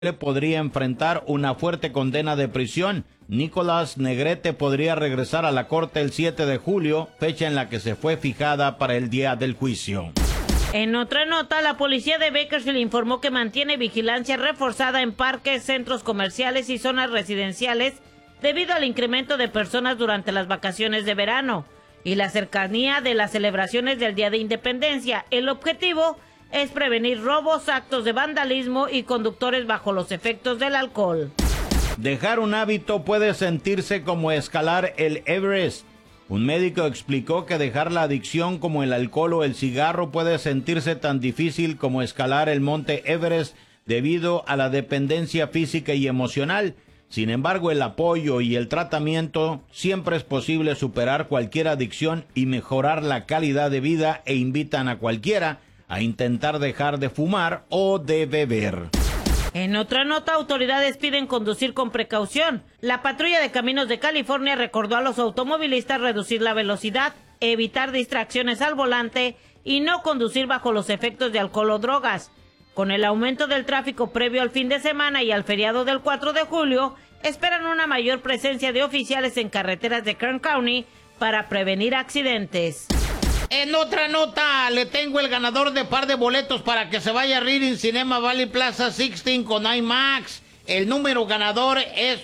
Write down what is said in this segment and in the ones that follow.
podría enfrentar una fuerte condena de prisión. Nicolás Negrete podría regresar a la corte el 7 de julio, fecha en la que se fue fijada para el día del juicio. En otra nota, la policía de Bakersfield informó que mantiene vigilancia reforzada en parques, centros comerciales y zonas residenciales debido al incremento de personas durante las vacaciones de verano y la cercanía de las celebraciones del Día de Independencia. El objetivo es prevenir robos, actos de vandalismo y conductores bajo los efectos del alcohol. Dejar un hábito puede sentirse como escalar el Everest. Un médico explicó que dejar la adicción como el alcohol o el cigarro puede sentirse tan difícil como escalar el monte Everest debido a la dependencia física y emocional. Sin embargo, el apoyo y el tratamiento siempre es posible superar cualquier adicción y mejorar la calidad de vida, e invitan a cualquiera a intentar dejar de fumar o de beber. En otra nota, autoridades piden conducir con precaución. La patrulla de caminos de California recordó a los automovilistas reducir la velocidad, evitar distracciones al volante y no conducir bajo los efectos de alcohol o drogas. Con el aumento del tráfico previo al fin de semana y al feriado del 4 de julio, esperan una mayor presencia de oficiales en carreteras de Kern County para prevenir accidentes. En otra nota, le tengo el ganador de par de boletos para que se vaya a Reading Cinema Valley Plaza 16 con IMAX. El número ganador es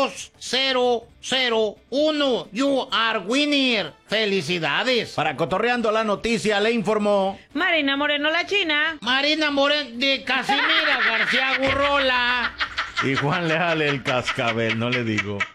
2001. You are winner. ¡Felicidades! Para Cotorreando la Noticia le informó Marina Moreno, la China. Marina Moreno de Casimira García Gurrola. Y Juan Leal, el cascabel, no le digo.